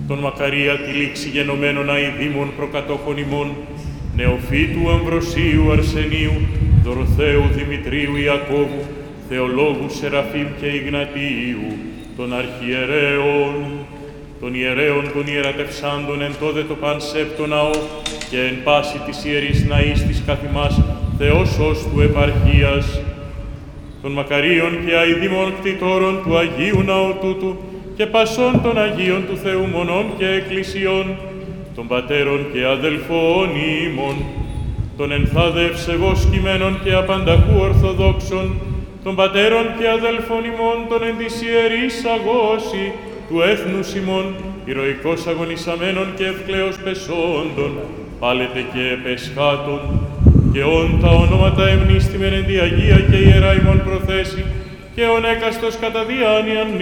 τον Μακαρία τη λήξη γενομένων αηδήμων προκατόχων ημών, Νεοφύτου Αμβροσίου Αρσενίου, Δωροθέου Δημητρίου Ιακώβου, Θεολόγου Σεραφείμ και Ιγνατίου, των αρχιερέων, των ιερέων των ιερατευσάντων εν τόδε το πανσέπτο ναό και εν πάση της ιερής ναής της καθημάς Θεός ως του επαρχίας, των Μακαρίων και αηδήμων κτητόρων του Αγίου Ναού τούτου και πασών των Αγίων του Θεού μονών και εκκλησιών, των πατέρων και αδελφών ημών, των ενθάδε ευσεβώς κειμένων και απανταχού ορθοδόξων, των πατέρων και αδέλφων ημών, των εν της ιερής αγώση του έθνους ημών, ηρωικώς αγωνισαμένων και ευκλαίως πεσόντων, πάλετε και επεσχάτων, και όν τα ονόματα εμνήστημεν εν τη Αγία και Ιερά ημών προθέσει, και ον έκαστος κατά διάνοιαν